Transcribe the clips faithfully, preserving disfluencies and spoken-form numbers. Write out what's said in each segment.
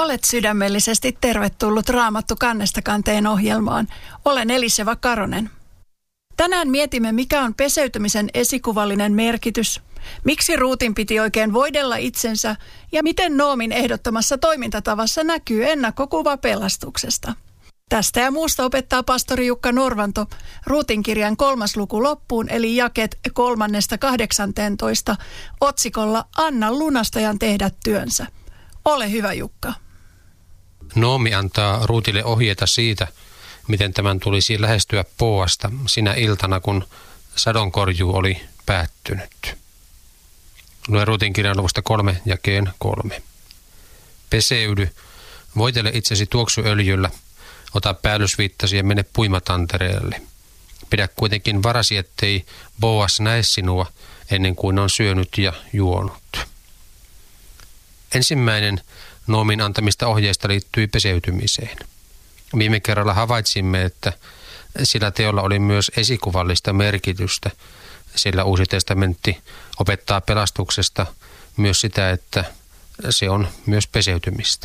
Olet sydämellisesti tervetullut Raamattu kannesta kanteen ohjelmaan. Olen Eliseva Karonen. Tänään mietimme, mikä on peseytymisen esikuvallinen merkitys, miksi Ruutin piti oikein voidella itsensä ja miten Noomin ehdottamassa toimintatavassa näkyy ennakkokuva pelastuksesta. Tästä ja muusta opettaa pastori Jukka Norvanto Ruutin kirjan kolmas luku loppuun, eli jakeet kolmannesta kahdeksanteentoista otsikolla Anna lunastajan tehdä työnsä. Ole hyvä, Jukka. Noomi antaa Ruutille ohjeita siitä, miten tämän tulisi lähestyä Booasta sinä iltana, kun sadonkorjuu oli päättynyt. Luen Ruutin kirjan luvusta kolme jakeen kolme. Peseydy, voitele itsesi tuoksuöljyllä, ota päällysviittasi ja mene puimatantereelle. Pidä kuitenkin varasi, ettei Boas näe sinua ennen kuin on syönyt ja juonut. Ensimmäinen Noomin antamista ohjeista liittyi peseytymiseen. Viime kerralla havaitsimme, että sillä teolla oli myös esikuvallista merkitystä, sillä Uusi testamentti opettaa pelastuksesta myös sitä, että se on myös peseytymistä.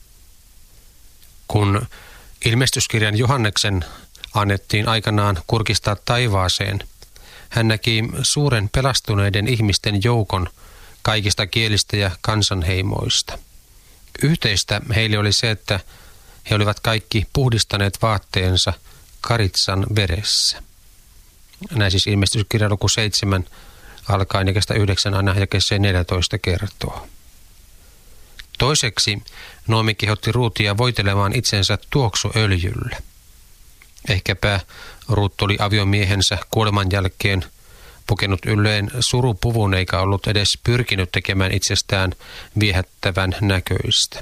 Kun ilmestyskirjan Johanneksen annettiin aikanaan kurkistaa taivaaseen, hän näki suuren pelastuneiden ihmisten joukon kaikista kielistä ja kansanheimoista. Yhteistä heille oli se, että he olivat kaikki puhdistaneet vaatteensa karitsan veressä. Näin siis ilmestyskirja luku seitsemän alkaen jakeesta yhdeksän aina jakeeseen neljätoista kertoo. Toiseksi Noomi kehotti Ruutia voitelemaan itsensä tuoksuöljyllä. Ehkäpä Ruut oli aviomiehensä kuoleman jälkeen pukenut ylleen surupuvun eikä ollut edes pyrkinyt tekemään itsestään viehättävän näköistä.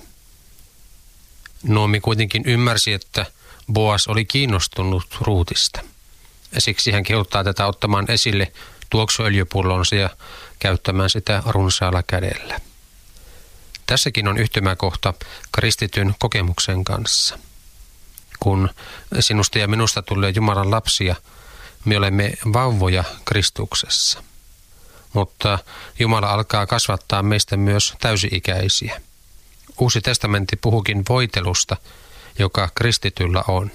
Noomi kuitenkin ymmärsi, että Boas oli kiinnostunut Ruutista. Siksi hän kehottaa tätä ottamaan esille tuoksuöljypullonsa ja käyttämään sitä runsaalla kädellä. Tässäkin on yhtymäkohta kristityn kokemuksen kanssa. Kun sinusta ja minusta tulee Jumalan lapsia, me olemme vauvoja Kristuksessa. Mutta Jumala alkaa kasvattaa meistä myös täysi-ikäisiä. Uusi testamentti puhukin voitelusta, joka kristityllä on.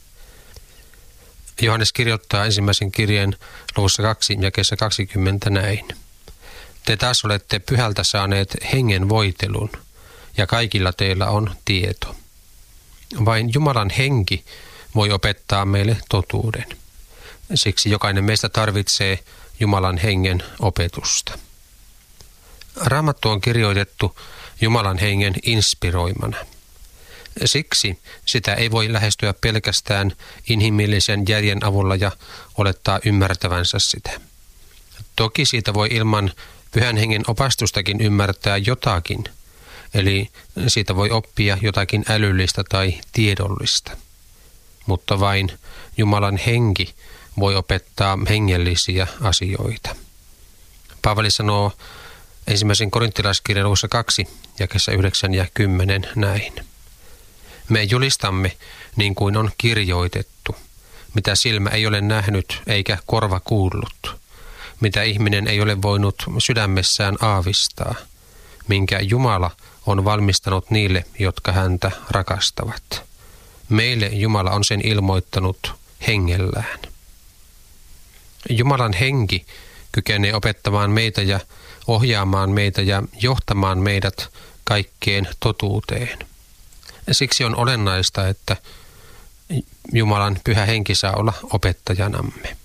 Johannes kirjoittaa ensimmäisen kirjeen luvussa kaksi jakeessa kaksikymmentä näin. Te taas olette pyhältä saaneet hengen voitelun, ja kaikilla teillä on tieto. Vain Jumalan henki voi opettaa meille totuuden. Siksi jokainen meistä tarvitsee Jumalan hengen opetusta. Raamattu on kirjoitettu Jumalan hengen inspiroimana. Siksi sitä ei voi lähestyä pelkästään inhimillisen järjen avulla ja olettaa ymmärtävänsä sitä. Toki siitä voi ilman pyhän hengen opastustakin ymmärtää jotakin, eli siitä voi oppia jotakin älyllistä tai tiedollista. Mutta vain Jumalan henki voi opettaa hengellisiä asioita. Paavali sanoo ensimmäisen korinttilaiskirjan luvussa kaksi, jakeessa yhdeksän ja kymmenen näin. Me julistamme niin kuin on kirjoitettu, mitä silmä ei ole nähnyt eikä korva kuullut, mitä ihminen ei ole voinut sydämessään aavistaa, minkä Jumala on valmistanut niille, jotka häntä rakastavat. Meille Jumala on sen ilmoittanut hengellään. Jumalan henki kykenee opettamaan meitä ja ohjaamaan meitä ja johtamaan meidät kaikkeen totuuteen. Siksi on olennaista, että Jumalan pyhä henki saa olla opettajanamme.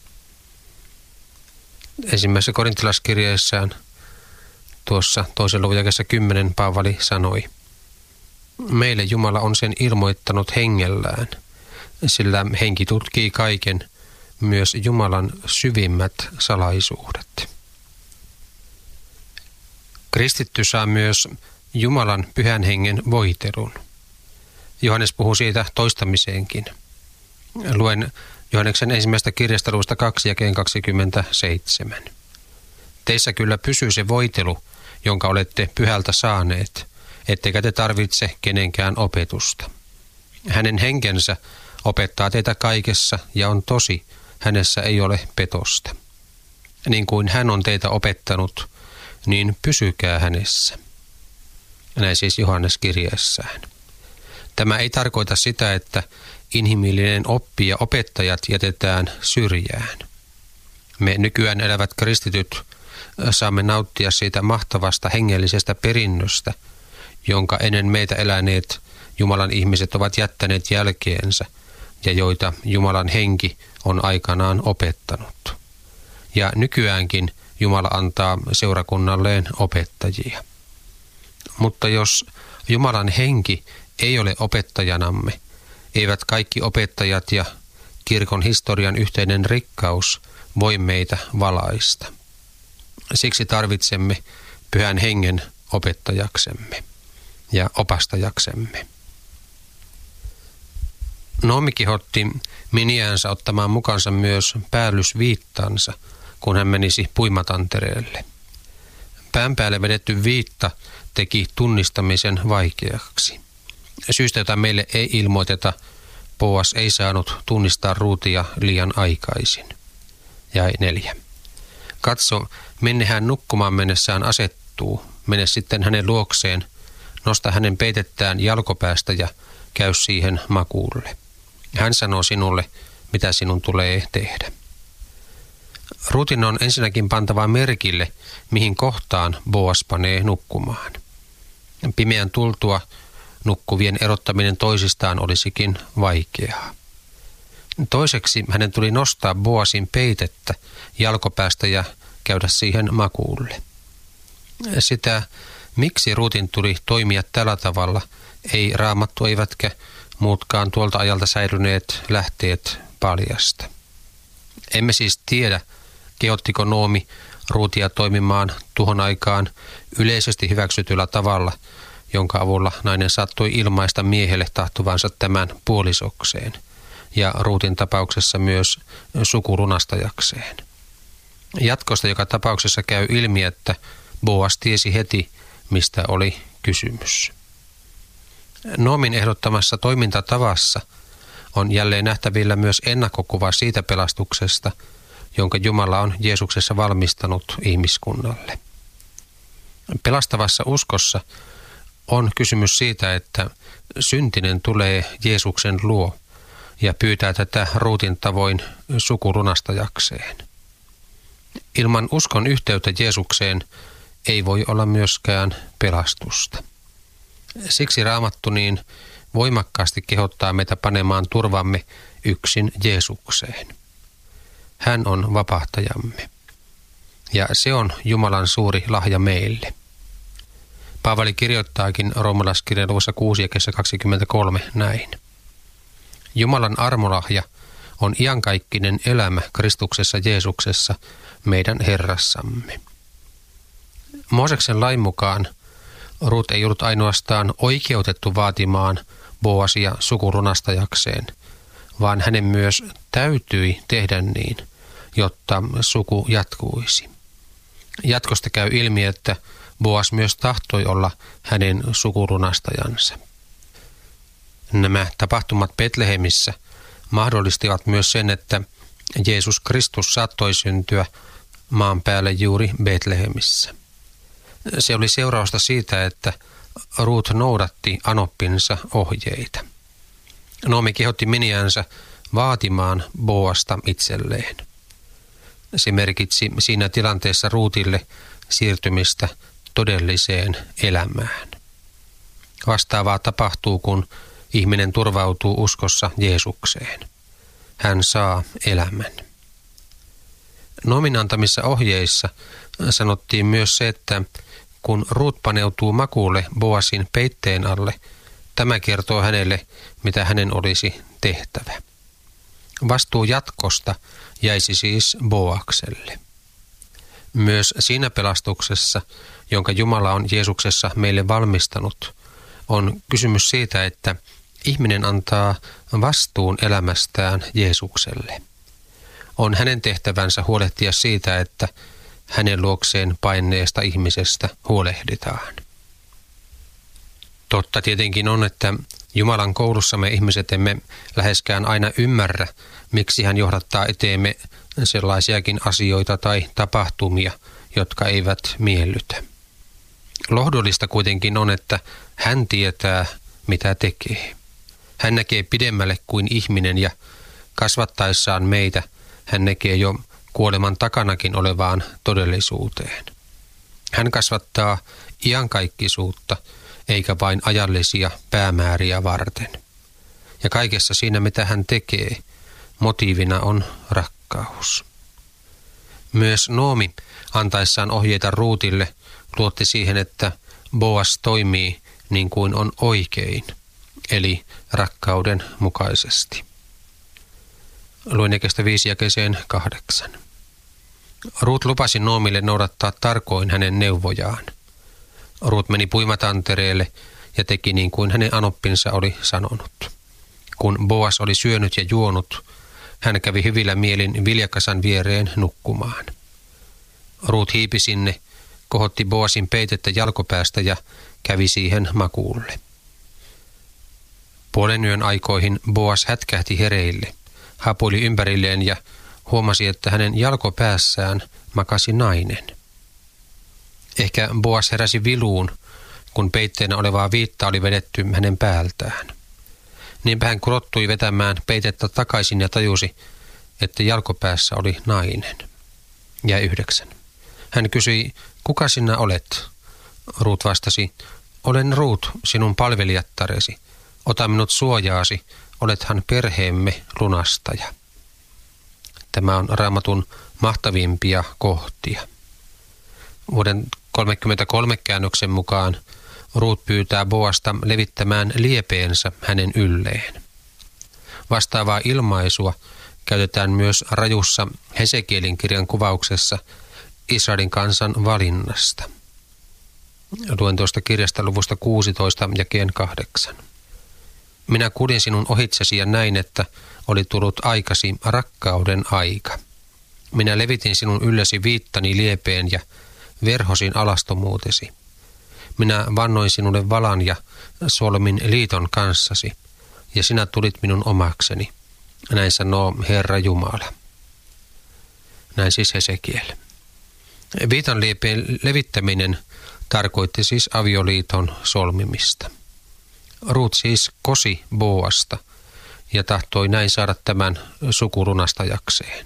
Ensimmäisessä korinttilaiskirjeessään tuossa toisen luvun jakeessa kymmenen Paavali sanoi, meille Jumala on sen ilmoittanut hengellään, sillä henki tutkii kaiken, myös Jumalan syvimmät salaisuudet. Kristitty saa myös Jumalan pyhän hengen voitelun. Johannes puhuu siitä toistamiseenkin. Luen Johanneksen ensimmäistä kirjasta luvusta kaksi jakeen kaksikymmentäseitsemän. Teissä kyllä pysyy se voitelu, jonka olette pyhältä saaneet, ettekä te tarvitse kenenkään opetusta. Hänen henkensä opettaa teitä kaikessa ja on tosi, hänessä ei ole petosta. Niin kuin hän on teitä opettanut, niin pysykää hänessä. Näin siis Johannes kirjeessään. Tämä ei tarkoita sitä, että inhimillinen oppi ja opettajat jätetään syrjään. Me nykyään elävät kristityt saamme nauttia siitä mahtavasta hengellisestä perinnöstä, jonka ennen meitä eläneet Jumalan ihmiset ovat jättäneet jälkeensä ja joita Jumalan henki on aikanaan opettanut. Ja nykyäänkin Jumala antaa seurakunnalleen opettajia. Mutta jos Jumalan henki ei ole opettajanamme, eivät kaikki opettajat ja kirkon historian yhteinen rikkaus voi meitä valaista. Siksi tarvitsemme Pyhän Hengen opettajaksemme ja opastajaksemme. Noomi kehotti miniäänsä ottamaan mukansa myös päällysviittansa, kun hän menisi puimatantereelle. Pään päälle vedetty viitta teki tunnistamisen vaikeaksi. Syystä, jota meille ei ilmoiteta, Boas ei saanut tunnistaa Ruutia liian aikaisin. Jäi neljä. Katso, minne hän nukkumaan mennessään asettuu. Mene sitten hänen luokseen, nosta hänen peitettään jalkopäästä ja käy siihen makuulle. Hän sanoo sinulle, mitä sinun tulee tehdä. Ruutin on ensinnäkin pantava merkille, mihin kohtaan Boas panee nukkumaan. Pimeän tultua nukkuvien erottaminen toisistaan olisikin vaikeaa. Toiseksi hänen tuli nostaa Boasin peitettä jalkopäästä ja käydä siihen makuulle. Sitä, miksi Ruutin tuli toimia tällä tavalla, ei Raamattu eivätkä muutkaan tuolta ajalta säilyneet lähteet paljasta. Emme siis tiedä, kehottiko Noomi Ruutia toimimaan tuhon aikaan yleisesti hyväksytyllä tavalla, jonka avulla nainen saattoi ilmaista miehelle tahtovansa tämän puolisokseen ja Ruutin tapauksessa myös sukulunastajakseen. Jatkosta joka tapauksessa käy ilmi, että Boas tiesi heti, mistä oli kysymys. Noomin ehdottamassa toimintatavassa on jälleen nähtävillä myös ennakkokuva siitä pelastuksesta, jonka Jumala on Jeesuksessa valmistanut ihmiskunnalle. Pelastavassa uskossa on kysymys siitä, että syntinen tulee Jeesuksen luo ja pyytää tätä Ruutin tavoin sukulunastajakseen. Ilman uskon yhteyttä Jeesukseen ei voi olla myöskään pelastusta. Siksi Raamattu niin voimakkaasti kehottaa meitä panemaan turvamme yksin Jeesukseen. Hän on vapahtajamme. Ja se on Jumalan suuri lahja meille. Paavali kirjoittaakin roomalaiskirjan luvussa kuusi jakeessa kaksikymmentäkolme näin. Jumalan armolahja on iankaikkinen elämä Kristuksessa Jeesuksessa, meidän Herrassamme. Mooseksen lain mukaan Ruut ei ollut ainoastaan oikeutettu vaatimaan Boasia sukulunastajakseen, vaan hänen myös täytyi tehdä niin, jotta suku jatkuisi. Jatkosta käy ilmi, että Boas myös tahtoi olla hänen sukulunastajansa. Nämä tapahtumat Betlehemissä mahdollistivat myös sen, että Jeesus Kristus saattoi syntyä maan päälle juuri Betlehemissä. Se oli seurausta siitä, että Ruut noudatti anoppinsa ohjeita. Noomi kehotti miniänsä vaatimaan Boasta itselleen. Se merkitsi siinä tilanteessa Ruutille siirtymistä todelliseen elämään. Vastaavaa tapahtuu, kun ihminen turvautuu uskossa Jeesukseen. Hän saa elämän. Noomin antamissa ohjeissa sanottiin myös se, että kun Ruut paneutuu makuulle Boasin peitteen alle, tämä kertoo hänelle, mitä hänen olisi tehtävä. Vastuu jatkosta jäisi siis Boakselle. Myös siinä pelastuksessa, jonka Jumala on Jeesuksessa meille valmistanut, on kysymys siitä, että ihminen antaa vastuun elämästään Jeesukselle. On hänen tehtävänsä huolehtia siitä, että hänen luokseen paineesta ihmisestä huolehditaan. Totta tietenkin on, että Jumalan koulussa me ihmiset emme läheskään aina ymmärrä, miksi hän johdattaa eteemme sellaisiakin asioita tai tapahtumia, jotka eivät miellytä. Lohdullista kuitenkin on, että hän tietää, mitä tekee. Hän näkee pidemmälle kuin ihminen ja kasvattaessaan meitä hän näkee jo kuoleman takanakin olevaan todellisuuteen. Hän kasvattaa iankaikkisuutta eikä vain ajallisia päämääriä varten. Ja kaikessa siinä, mitä hän tekee, motiivina on rakkaus. Myös Noomi antaessaan ohjeita Ruutille luotti siihen, että Boas toimii niin kuin on oikein, eli rakkauden mukaisesti. Luen jakeesta viisi jakeeseen kahdeksan. Ruut lupasi Noomille noudattaa tarkoin hänen neuvojaan. Ruut meni puimatantereelle ja teki niin kuin hänen anoppinsa oli sanonut. Kun Boas oli syönyt ja juonut, hän kävi hyvillä mielin viljakasan viereen nukkumaan. Ruut hiipi sinne, kohotti Boasin peitettä jalkopäästä ja kävi siihen makuulle. Puolen yön aikoihin Boas hätkähti hereille, hapuili ympärilleen ja huomasi, että hänen jalkopäässään makasi nainen. Ehkä Boas heräsi viluun, kun peitteenä olevaa viittaa oli vedetty hänen päältään. Niinpä hän kurottui vetämään peitettä takaisin ja tajusi, että jalkopäässä oli nainen. Ja yhdeksän. Hän kysyi, kuka sinä olet? Ruut vastasi, olen Ruut, sinun palvelijattaresi. Ota minut suojaasi, olethan perheemme lunastaja. Tämä on Raamatun mahtavimpia kohtia. Vuoden kolmekymmentäkolme käännöksen mukaan Ruut pyytää Boasta levittämään liepeensä hänen ylleen. Vastaavaa ilmaisua käytetään myös rajussa Hesekielin kirjan kuvauksessa Israelin kansan valinnasta. Luen tuosta kirjasta luvusta kuusitoista jakeen kahdeksan. Minä kuljin sinun ohitsesi ja näin, että oli tullut aikasi rakkauden aika. Minä levitin sinun yllesi viittani liepeen ja verhosin alastomuutesi. Minä vannoin sinulle valan ja solmin liiton kanssasi, ja sinä tulit minun omakseni. Näin sanoo Herra Jumala. Näin siis Hesekiel. Viitan liepeen levittäminen tarkoitti siis avioliiton solmimista. Ruut siis kosi Boasta ja tahtoi näin saada tämän sukulunastajakseen.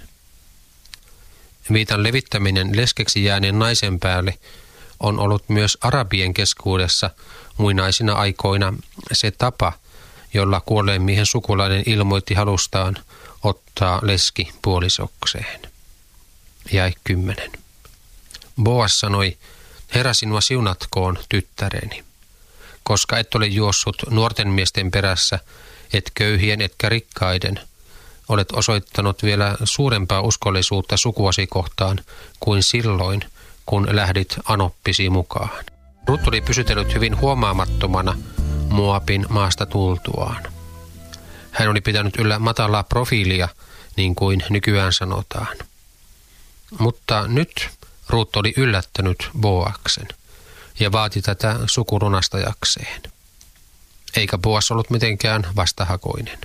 Viitan levittäminen leskeksi jääneen naisen päälle on ollut myös arabien keskuudessa muinaisina aikoina se tapa, jolla kuolleen miehen sukulainen ilmoitti halustaan ottaa leski puolisokseen. Jäi kymmenen. Boas sanoi, Herra sinua siunatkoon, tyttäreni, koska et ole juossut nuorten miesten perässä, et köyhien etkä rikkaiden, olet osoittanut vielä suurempaa uskollisuutta sukuasi kohtaan kuin silloin, kun lähdit anoppisi mukaan. Rut oli pysytellyt hyvin huomaamattomana Moabin maasta tultuaan. Hän oli pitänyt yllä matalaa profiilia, niin kuin nykyään sanotaan. Mutta nyt Rut oli yllättänyt Boaksen ja vaati tätä sukulunastajakseen. Eikä Boas ollut mitenkään vastahakoinen.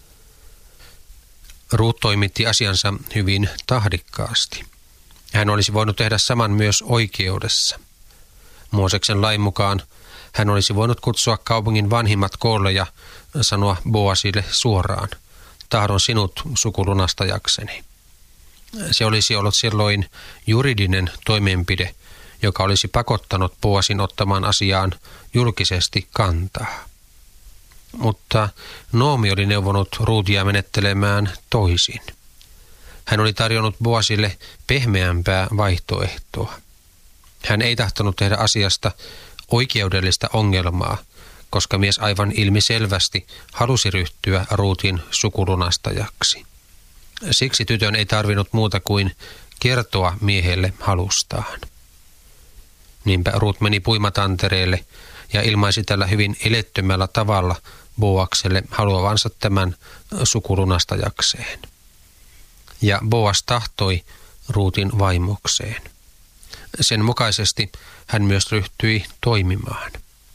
Rut toimitti asiansa hyvin tahdikkaasti. Hän olisi voinut tehdä saman myös oikeudessa. Mooseksen lain mukaan hän olisi voinut kutsua kaupungin vanhimmat koolle ja sanoa Boasille suoraan, tahdon sinut sukulunastajakseni. Se olisi ollut silloin juridinen toimenpide, joka olisi pakottanut Boasin ottamaan asiaan julkisesti kantaa. Mutta Noomi oli neuvonut Ruutia menettelemään toisin. Hän oli tarjonnut Boasille pehmeämpää vaihtoehtoa. Hän ei tahtonut tehdä asiasta oikeudellista ongelmaa, koska mies aivan ilmiselvästi halusi ryhtyä Ruutin sukulunastajaksi. Siksi tytön ei tarvinnut muuta kuin kertoa miehelle halustaan. Niinpä Ruut meni puimatantereelle ja ilmaisi tällä hyvin elettömällä tavalla Boakselle haluavansa tämän sukulunastajakseen. Ja Boas tahtoi Ruutin vaimokseen. Sen mukaisesti hän myös ryhtyi toimimaan.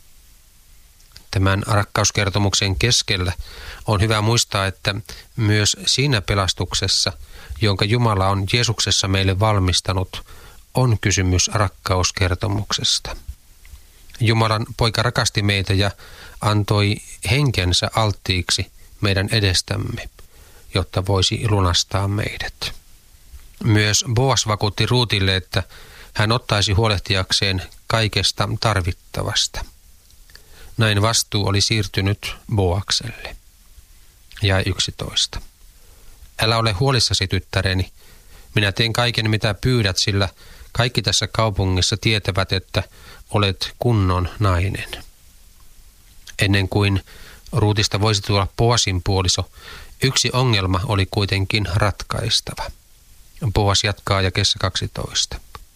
Tämän rakkauskertomuksen keskellä on hyvä muistaa, että myös siinä pelastuksessa, jonka Jumala on Jeesuksessa meille valmistanut, on kysymys rakkauskertomuksesta. Jumalan poika rakasti meitä ja antoi henkensä alttiiksi meidän edestämme, jotta voisi lunastaa meidät. Myös Boas vakuutti Ruutille, että hän ottaisi huolehtiakseen kaikesta tarvittavasta. Näin vastuu oli siirtynyt Boakselle. Jae yksitoista. Älä ole huolissasi, tyttäreni. Minä teen kaiken, mitä pyydät, sillä kaikki tässä kaupungissa tietävät, että olet kunnon nainen. Ennen kuin Ruutista voisi tulla Boasin puoliso, yksi ongelma oli kuitenkin ratkaistava. Boas jatkaa jakeessa kaksitoista.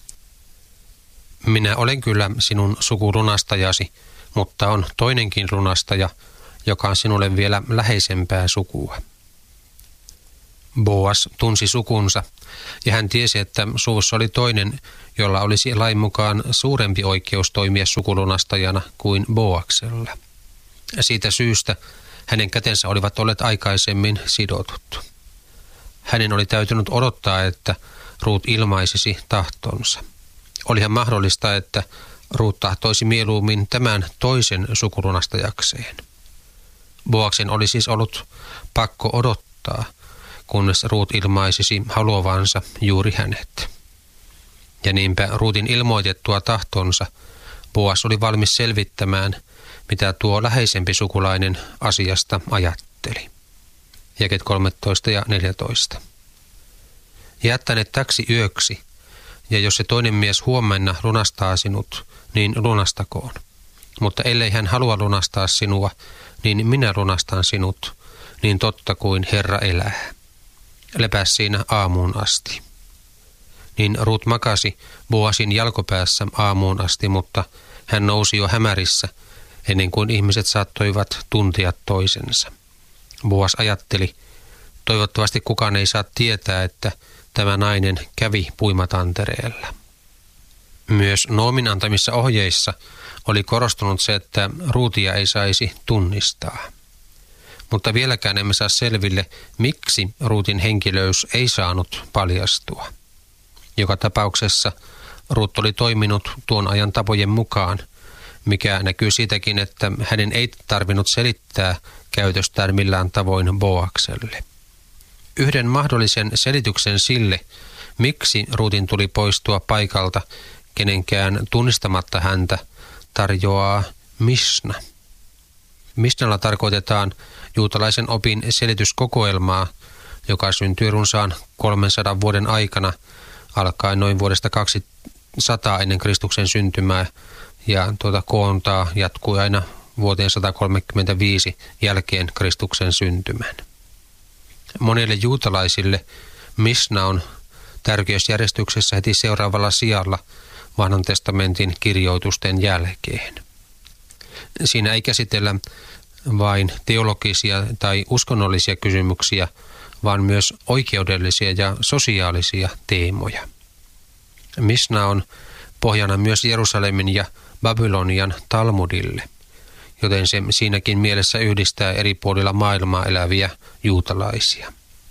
Minä olen kyllä sinun sukulunastajasi, mutta on toinenkin lunastaja, joka on sinulle vielä läheisempää sukua. Boas tunsi sukunsa, ja hän tiesi, että suvussa oli toinen, jolla olisi lain mukaan suurempi oikeus toimia sukulunastajana kuin Boaksella. Siitä syystä hänen kätensä olivat olleet aikaisemmin sidotut. Hänen oli täytynyt odottaa, että Ruut ilmaisisi tahtonsa. Olihan mahdollista, että Ruut tahtoisi mieluummin tämän toisen sukulunastajakseen. Boaksen oli siis ollut pakko odottaa, kunnes Ruut ilmaisisi haluavansa juuri hänet. Ja niinpä Ruutin ilmoitettua tahtonsa Boas oli valmis selvittämään, mitä tuo läheisempi sukulainen asiasta ajatteli. Jakeet kolmetoista ja neljätoista. Jää tänne täksi yöksi, ja jos se toinen mies huomenna lunastaa sinut, niin lunastakoon. Mutta ellei hän halua lunastaa sinua, niin minä lunastan sinut, niin totta kuin Herra elää. Lepää siinä aamuun asti. Niin Ruut makasi Boasin jalkopäässä aamuun asti, mutta hän nousi jo hämärissä, ennen kuin ihmiset saattoivat tuntea toisensa. Boas ajatteli, toivottavasti kukaan ei saa tietää, että tämä nainen kävi puimatantereella. Myös Noomin antamissa ohjeissa oli korostunut se, että Ruutia ei saisi tunnistaa. Mutta vieläkään emme saa selville, miksi Ruutin henkilöys ei saanut paljastua. Joka tapauksessa Ruut oli toiminut tuon ajan tapojen mukaan, mikä näkyy siitäkin, että hänen ei tarvinnut selittää käytöstään millään tavoin Boakselle. Yhden mahdollisen selityksen sille, miksi Ruutin tuli poistua paikalta kenenkään tunnistamatta häntä, tarjoaa Mishna. Mishnalla tarkoitetaan juutalaisen opin selityskokoelmaa, joka syntyi runsaan kolmensadan vuoden aikana, alkaen noin vuodesta kaksisataa ennen Kristuksen syntymää, ja tuota koontaa jatkui aina vuoteen sata kolmekymmentäviisi jälkeen Kristuksen syntymän. Monille juutalaisille Mishna on tärkeysjärjestyksessä heti seuraavalla sijalla Vanhan testamentin kirjoitusten jälkeen. Siinä ei käsitellä vain teologisia tai uskonnollisia kysymyksiä, vaan myös oikeudellisia ja sosiaalisia teemoja. Mishna on pohjana myös Jerusalemin ja Babylonian Talmudille, joten se siinäkin mielessä yhdistää eri puolilla maailmaa eläviä juutalaisia.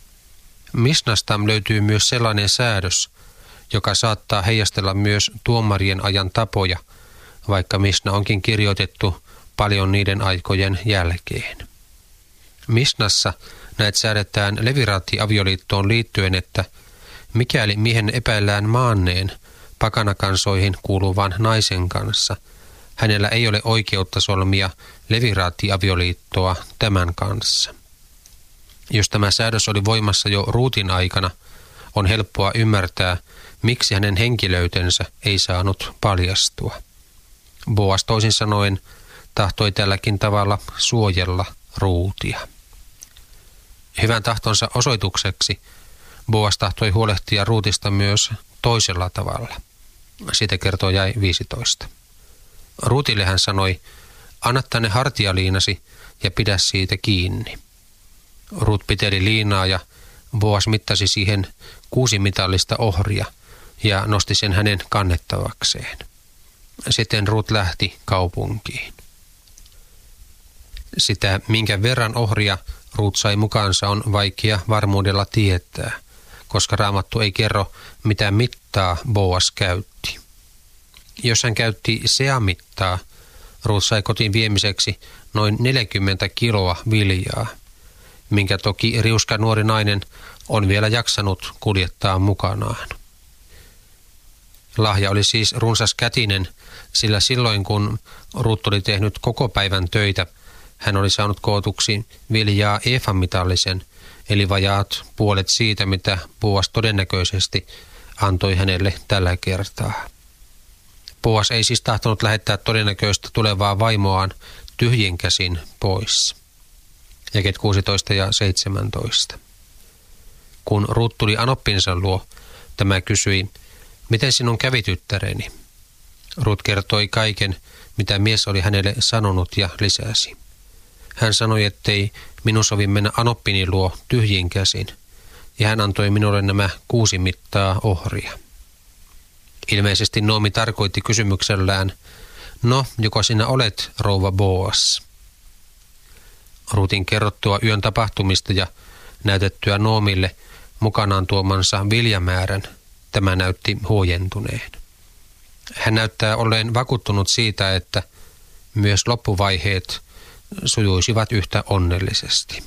Mishnasta löytyy myös sellainen säädös, joka saattaa heijastella myös tuomarien ajan tapoja, vaikka Mishna onkin kirjoitettu paljon niiden aikojen jälkeen. Mishnassa näet säädetään leviraattiavioliittoon liittyen, että mikäli miehen epäillään maanneen pakanakansoihin kuuluvan naisen kanssa, hänellä ei ole oikeutta solmia leviraattiavioliittoa tämän kanssa. Jos tämä säädös oli voimassa jo Ruutin aikana, on helppoa ymmärtää, miksi hänen henkilöytensä ei saanut paljastua. Boas toisin sanoen tahtoi tälläkin tavalla suojella Ruutia. Hyvän tahtonsa osoitukseksi Boas tahtoi huolehtia Ruutista myös toisella tavalla. Siitä kertoo jae viisitoista. Ruutille hän sanoi, anna tänne hartialiinasi ja pidä siitä kiinni. Ruut piteli liinaa ja Boas mittasi siihen kuusi mitallista ohria ja nosti sen hänen kannettavakseen. Sitten Ruut lähti kaupunkiin. Sitä, minkä verran ohria Ruut sai mukaansa, on vaikea varmuudella tietää, koska Raamattu ei kerro, mitä mittaa Boas käytti. Jos hän käytti seamittaa, Ruut sai kotiin viemiseksi noin neljäkymmentä kiloa viljaa, minkä toki riuska nuori nainen on vielä jaksanut kuljettaa mukanaan. Lahja oli siis runsaskätinen, sillä silloin kun Ruut oli tehnyt koko päivän töitä, hän oli saanut kootuksi viljaa efamitallisen, eli vajaat puolet siitä, mitä Boas todennäköisesti antoi hänelle tällä kertaa. Boas ei siis tahtonut lähettää todennäköistä tulevaa vaimoaan tyhjin käsin pois. Jakeet kuusitoista ja seitsemäntoista. Kun Ruut tuli anoppinsa luo, tämä kysyi, miten sinun kävi tyttäreni? Ruut kertoi kaiken, mitä mies oli hänelle sanonut ja lisäsi. Hän sanoi, ettei minun sovi mennä anoppini luo tyhjin käsin, ja hän antoi minulle nämä kuusi mittaa ohria. Ilmeisesti Noomi tarkoitti kysymyksellään, no, joko sinä olet rouva Boas? Ruutin kerrottua yön tapahtumista ja näytettyä Noomille mukanaan tuomansa viljamäärän, tämä näytti huojentuneen. Hän näyttää olleen vakuuttunut siitä, että myös loppuvaiheet sujuisivat yhtä onnellisesti.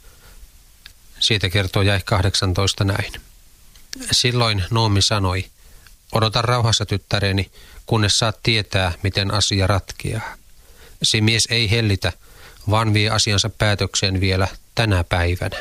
Siitä kertoo jae kahdeksantoista näin. Silloin Noomi sanoi, odota rauhassa tyttäreni, kunnes saat tietää, miten asia ratkeaa. Se mies ei hellitä, vaan vie asiansa päätökseen vielä tänä päivänä.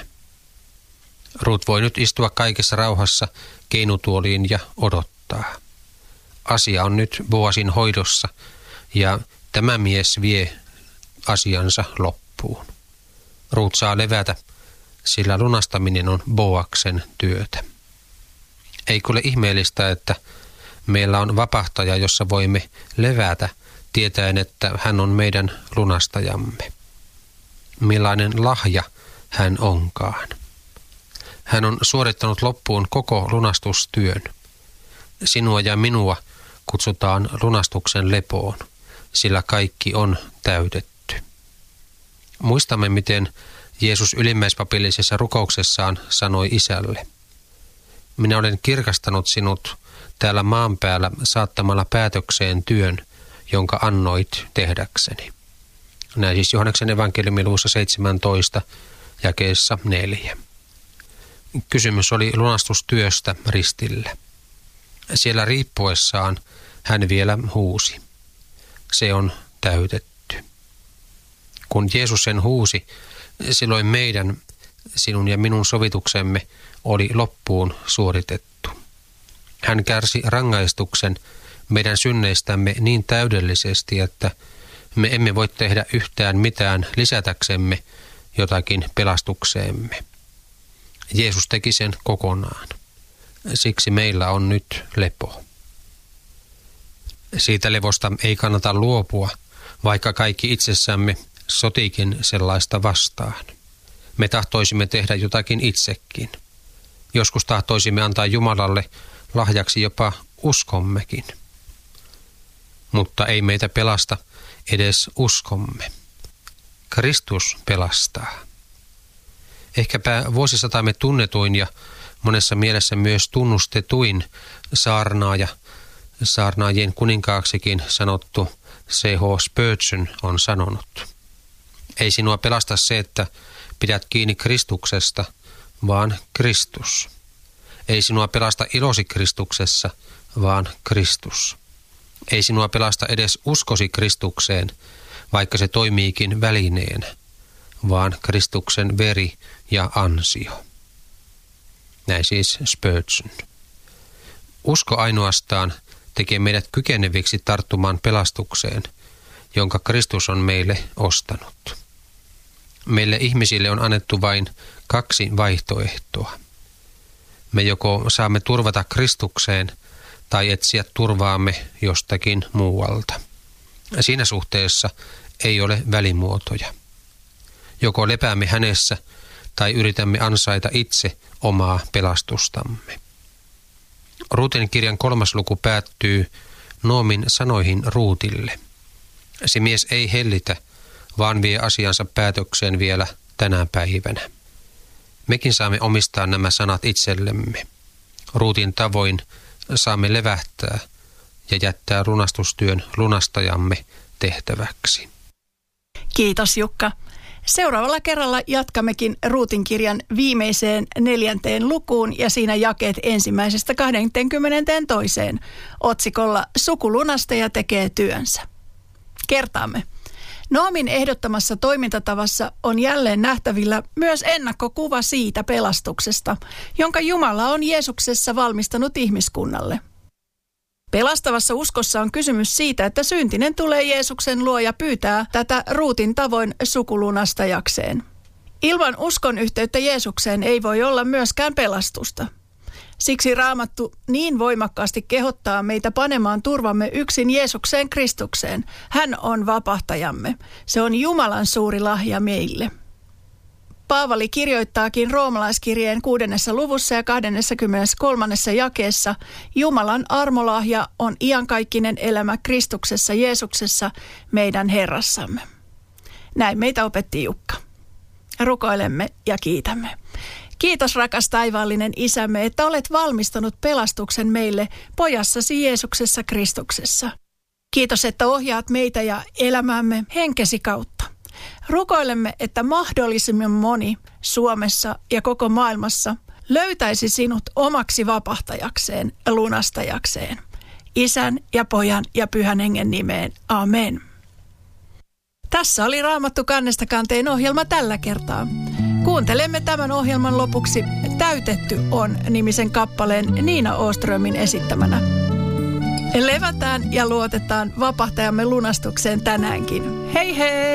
Ruut voi nyt istua kaikessa rauhassa keinutuoliin ja odottaa. Asia on nyt Boasin hoidossa ja tämä mies vie asiansa loppuun. Ruut saa levätä, sillä lunastaminen on Boaksen työtä. Eikö ole ihmeellistä, että meillä on vapahtaja, jossa voimme levätä, tietäen, että hän on meidän lunastajamme. Millainen lahja hän onkaan. Hän on suorittanut loppuun koko lunastustyön. Sinua ja minua kutsutaan lunastuksen lepoon, sillä kaikki on täytetty. Muistamme, miten Jeesus ylimmäispapillisessa rukouksessaan sanoi Isälle, minä olen kirkastanut sinut täällä maan päällä saattamalla päätökseen työn, jonka annoit tehdäkseni. Näin siis Johanneksen evankeliumi luvussa seitsemäntoista, jakeessa neljä. Kysymys oli lunastustyöstä ristillä. Siellä riippuessaan hän vielä huusi. Se on täytetty. Kun Jeesus sen huusi, silloin meidän, sinun ja minun sovituksemme oli loppuun suoritettu. Hän kärsi rangaistuksen meidän synneistämme niin täydellisesti, että me emme voi tehdä yhtään mitään lisätäksemme jotakin pelastukseemme. Jeesus teki sen kokonaan. Siksi meillä on nyt lepo. Siitä levosta ei kannata luopua, vaikka kaikki itsessämme sotiikin sellaista vastaan. Me tahtoisimme tehdä jotakin itsekin. Joskus tahtoisimme antaa Jumalalle lahjaksi jopa uskommekin. Mutta ei meitä pelasta edes uskomme. Kristus pelastaa. Ehkäpä vuosisatamme tunnetuin ja monessa mielessä myös tunnustetuin saarnaaja, saarnaajien kuninkaaksikin sanottu C H Spurgeon on sanonut. Ei sinua pelasta se, että pidät kiinni Kristuksesta, vaan Kristus. Ei sinua pelasta ilosi Kristuksessa, vaan Kristus. Ei sinua pelasta edes uskosi Kristukseen, vaikka se toimiikin välineenä, vaan Kristuksen veri ja ansio. Näin siis Spurgeon. Usko ainoastaan tekee meidät kykeneviksi tarttumaan pelastukseen, jonka Kristus on meille ostanut. Meille ihmisille on annettu vain kaksi vaihtoehtoa. Me joko saamme turvata Kristukseen tai etsiä turvaamme jostakin muualta. Siinä suhteessa ei ole välimuotoja. Joko lepäämme hänessä tai yritämme ansaita itse omaa pelastustamme. Ruutin kirjan kolmas luku päättyy Noomin sanoihin Ruutille. Se mies ei hellitä, vaan vie asiansa päätökseen vielä tänä päivänä. Mekin saamme omistaa nämä sanat itsellemme. Ruutin tavoin saamme levähtää ja jättää lunastustyön lunastajamme tehtäväksi. Kiitos Jukka. Seuraavalla kerralla jatkammekin Ruutin kirjan viimeiseen neljänteen lukuun ja siinä jakeet ensimmäisestä kahteenkymmeneentoiseen otsikolla Sukulunastaja tekee työnsä. Kertaamme. Noomin ehdottamassa toimintatavassa on jälleen nähtävillä myös ennakkokuva siitä pelastuksesta, jonka Jumala on Jeesuksessa valmistanut ihmiskunnalle. Pelastavassa uskossa on kysymys siitä, että syntinen tulee Jeesuksen luo ja pyytää tätä Ruutin tavoin sukulunastajakseen. Ilman uskon yhteyttä Jeesukseen ei voi olla myöskään pelastusta. Siksi Raamattu niin voimakkaasti kehottaa meitä panemaan turvamme yksin Jeesukseen Kristukseen. Hän on vapahtajamme. Se on Jumalan suuri lahja meille. Paavali kirjoittaakin roomalaiskirjeen kuudennessa luvussa ja kahdennessakymmenennessäkolmannessa jakeessa, Jumalan armolahja on iankaikkinen elämä Kristuksessa Jeesuksessa, meidän Herrassamme. Näin meitä opetti Jukka. Rukoilemme ja kiitämme. Kiitos rakas taivaallinen Isämme, että olet valmistanut pelastuksen meille pojassasi Jeesuksessa Kristuksessa. Kiitos, että ohjaat meitä ja elämäämme henkesi kautta. Rukoilemme, että mahdollisimman moni Suomessa ja koko maailmassa löytäisi sinut omaksi vapahtajakseen ja lunastajakseen. Isän ja Pojan ja Pyhän Hengen nimeen. Amen. Tässä oli Raamattu kannesta kanteen ohjelma tällä kertaa. Kuuntelemme tämän ohjelman lopuksi Täytetty on -nimisen kappaleen Niina Åströmin esittämänä. Levätään ja luotetaan vapahtajamme lunastukseen tänäänkin. Hei hei!